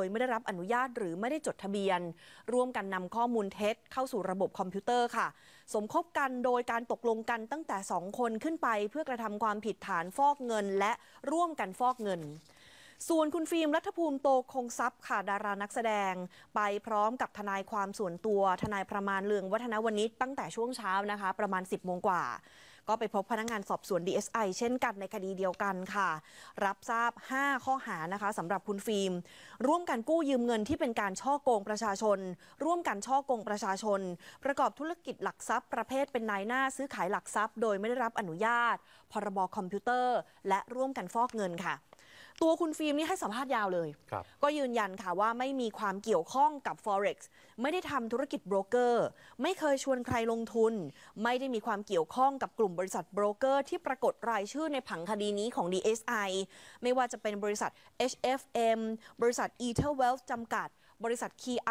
ยไม่ได้รับอนุญาตหรือไม่ได้จดทะเบียนร่วมกันนำข้อมูลเท็จเข้าสู่ระบบคอมพิวเตอร์ค่ะสมคบกันโดยการตกลงกันตั้งแต่2 คนขึ้นไปเพื่อกระทำความผิดฐานฟอกเงินและร่วมกันฟอกเงินส่วนคุณฟิล์มรัฐภูมิโตคงทรัพย์ค่ะดารานักแสดงไปพร้อมกับทนายความส่วนตัวทนายประมาณเลืองวัฒนวณิชตั้งแต่ช่วงเช้านะคะประมาณ 10 โมงกว่าก็ไปพบพนักงานสอบสวน DSI เช่นกันในคดีเดียวกันค่ะรับทราบ5ข้อหานะคะสำหรับคุณฟิล์มร่วมกันกู้ยืมเงินที่เป็นการฉ้อโกงประชาชนร่วมกันฉ้อโกงประชาชนประกอบธุรกิจหลักทรัพย์ประเภทเป็นนายหน้าซื้อขายหลักทรัพย์โดยไม่ได้รับอนุญาตพรบคอมพิวเตอร์และร่วมกันฟอกเงินค่ะตัวคุณฟิล์มนี่ให้สัมภาษณ์ยาวเลยก็ยืนยันค่ะว่าไม่มีความเกี่ยวข้องกับ Forex ไม่ได้ทำธุรกิจโบรกเกอร์ไม่เคยชวนใครลงทุนไม่ได้มีความเกี่ยวข้องกับกลุ่มบริษัทโบรกเกอร์ที่ปรากฏรายชื่อในผังคดีนี้ของ DSI ไม่ว่าจะเป็นบริษัท HFM บริษัท Ether Wealth จำกัดบริษัท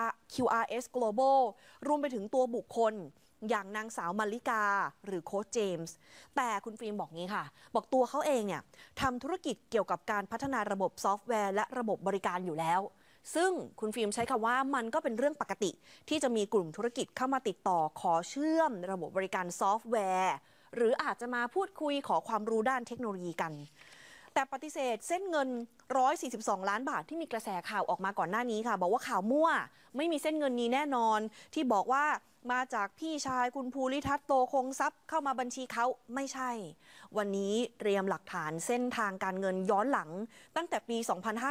QRS Global รวมไปถึงตัวบุคคลอย่างนางสาวมาริกาหรือโค้ชเจมส์แต่คุณฟิล์มบอกงี้ค่ะบอกตัวเขาเองเนี่ยทำธุรกิจเกี่ยวกับการพัฒนาระบบซอฟต์แวร์และระบบบริการอยู่แล้วซึ่งคุณฟิล์มใช้คำว่ามันก็เป็นเรื่องปกติที่จะมีกลุ่มธุรกิจเข้ามาติดต่อขอเชื่อมระบบบริการซอฟต์แวร์หรืออาจจะมาพูดคุยขอความรู้ด้านเทคโนโลยีกันแต่ปฏิเสธเส้นเงิน142 ล้านบาทที่มีกระแสข่าวออกมาก่อนหน้านี้ค่ะบอกว่าข่าวมั่วไม่มีเส้นเงินนี้แน่นอนที่บอกว่ามาจากพี่ชายคุณภูริทัศน์โตคงทรัพย์เข้ามาบัญชีเขาไม่ใช่วันนี้เตรียมหลักฐานเส้นทางการเงินย้อนหลังตั้งแต่ปี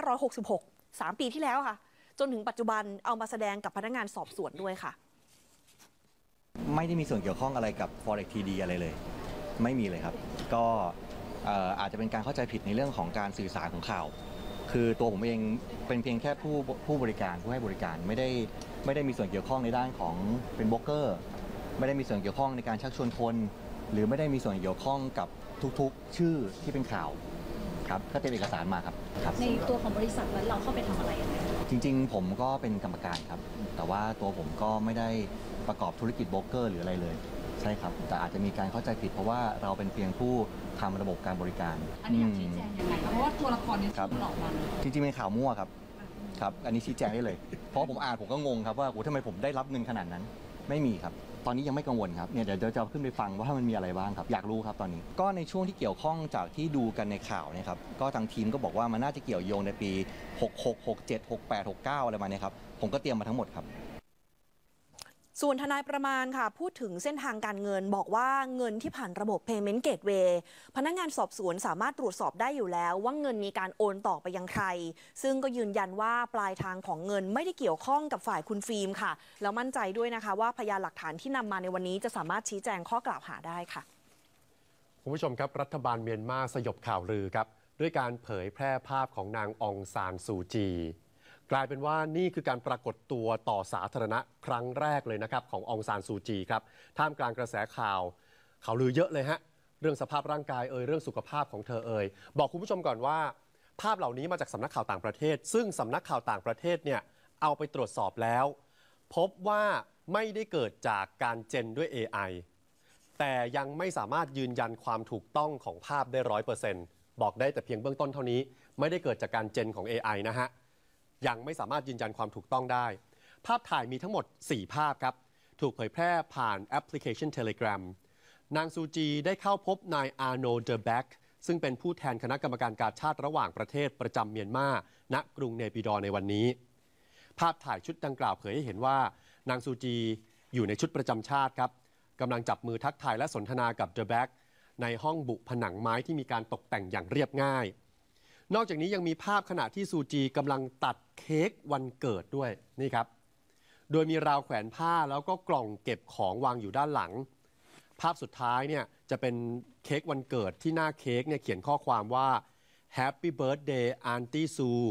2566 3 ปีที่แล้วค่ะจนถึงปัจจุบันเอามาแสดงกับพนักงานสอบสวนด้วยค่ะไม่ได้มีส่วนเกี่ยวข้องอะไรกับ Forex TD อะไรเลยไม่มีเลยครับก็อาจจะเป็นการเข้าใจผิดในเรื่องของการสื่อสารของข่าวคือตัวผมเองเป็นเพียงแค่ผู้บริการผู้ให้บริการไม่ได้มีส่วนเกี่ยวข้องในด้านของเป็นโบรกเกอร์ไม่ได้มีส่วนเกี่ยวข้องในการชักชวนคนหรือไม่ได้มีส่วนเกี่ยวข้องกับทุกๆชื่อที่เป็นข่าวครับก็เตรียมเอกสารมาครับในตัวของบริษัทนั้นเราเข้าไปทำอะไรยังไงจริงๆผมก็เป็นกรรมการครับแต่ว่าตัวผมก็ไม่ได้ประกอบธุรกิจโบรกเกอร์หรืออะไรเลยใช่ครับแต่อาจจะมีการเข้าใจผิดเพราะว่าเราเป็นเพียงผู้ทำระบบการบริการอันนี้อยากชี้แจงยังไงเพราะว่าตัวละครนี้มันออกมาจริงๆเป็นข่าวมั่วครับอันนี้ชี้แจงได้เลยเพราะผมอ่านผมก็งงครับว่าทำไมผมได้รับเงินขนาดนั้นไม่มีครับตอนนี้ยังไม่กังวลครับเนี่ยเดี๋ยวจะขึ้นไปฟังว่ามันมีอะไรบ้างครับอยากรู้ครับตอนนี้ก็ในช่วงที่เกี่ยวข้องจากที่ดูกันในข่าวนะครับก็ทางทีมก็บอกว่ามันน่าจะเกี่ยวโยงในปี66 67 68 69อะไรมาเนี่ยครับผมก็เตรียมมาทั้งหมดครับส่วนทนายประมาณค่ะพูดถึงเส้นทางการเงินบอกว่าเงินที่ผ่านระบบ Payment Gateway พนักงานสอบสวนสามารถตรวจสอบได้อยู่แล้วว่าเงินมีการโอนต่อไปยังใครซึ่งก็ยืนยันว่าปลายทางของเงินไม่ได้เกี่ยวข้องกับฝ่ายคุณฟิล์มค่ะแล้วมั่นใจด้วยนะคะว่าพยานหลักฐานที่นำมาในวันนี้จะสามารถชี้แจงข้อกล่าวหาได้ค่ะคุณผู้ชมครับรัฐบาลเมียนมาสยบข่าวลือครับด้วยการเผยแพร่ภาพของนางองซานซูจีกลายเป็นว่านี่คือการปรากฏตัวต่อสาธารณะครั้งแรกเลยนะครับขององซานซูจีครับท่ามกลางกระแสข่าวลือเยอะเลยฮะเรื่องสภาพร่างกายเรื่องสุขภาพของเธอบอกคุณผู้ชมก่อนว่าภาพเหล่านี้มาจากสำนักข่าวต่างประเทศซึ่งสำนักข่าวต่างประเทศเนี่ยเอาไปตรวจสอบแล้วพบว่าไม่ได้เกิดจากการเจนด้วย AI แต่ยังไม่สามารถยืนยันความถูกต้องของภาพได้ 100% บอกได้แต่เพียงเบื้องต้นเท่านี้ไม่ได้เกิดจากการเจนของ AI นะฮะยังไม่สามารถยืนยันความถูกต้องได้ภาพถ่ายมีทั้งหมด4ภาพครับถูกเผยแพร่ผ่านแอปพลิเคชัน Telegram นางซูจีได้เข้าพบนายอาร์โนเดอแบ็กซึ่งเป็นผู้แทนคณะกรรมการกาชาติระหว่างประเทศประจำเมียนมาณกรุงเนปิดอร์ในวันนี้ภาพถ่ายชุดดังกล่าวเผยให้เห็นว่านางซูจีอยู่ในชุดประจำชาติครับกำลังจับมือทักทายและสนทนากับเดอแบ็กในห้องบุผนังไม้ที่มีการตกแต่งอย่างเรียบง่ายนอกจากนี้ยังมีภาพขณะที่ซูจีกำลังตัดเค้กวันเกิดด้วยนี่ครับโดยมีราวแขวนผ้าแล้วก็กล่องเก็บของวางอยู่ด้านหลังภาพสุดท้ายเนี่ยจะเป็นเค้กวันเกิดที่หน้าเค้กเนี่ยเขียนข้อความว่า Happy Birthday Auntie Sue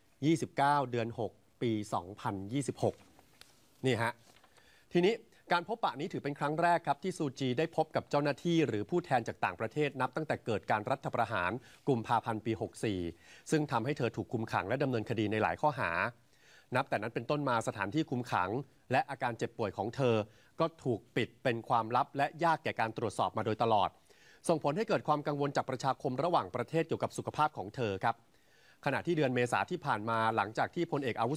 29 เดือน 6 ปี 2026 นี่ฮะทีนี้การพบปะนี้ถือเป็นครั้งแรกครับที่ซูจีได้พบกับเจ้าหน้าที่หรือผู้แทนจากต่างประเทศนับตั้งแต่เกิดการรัฐประหารกุมภาพันธ์ปี 64 ซึ่งทำให้เธอถูกคุมขังและดำเนินคดีในหลายข้อหานับแต่นั้นเป็นต้นมาสถานที่คุมขังและอาการเจ็บป่วยของเธอก็ถูกปิดเป็นความลับและยากแก่การตรวจสอบมาโดยตลอดส่งผลให้เกิดความกังวลจากประชาคมระหว่างประเทศเกี่ยวกับสุขภาพของเธอครับขณะที่เดือนเมษาที่ผ่านมาหลังจากที่พลเอกอาวุ